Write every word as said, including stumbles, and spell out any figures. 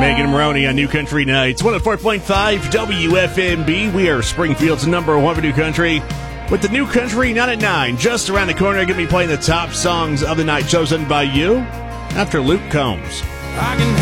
Megan Maroney on New Country Nights. one oh four point five W F M B. We are Springfield's number one for New Country. With the New Country nine at nine, just around the corner, going to be playing the top songs of the night chosen by you after Luke Combs. I can